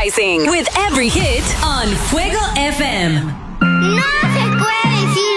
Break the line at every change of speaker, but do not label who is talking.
Rising with every hit on Fuego FM.
No se puede decir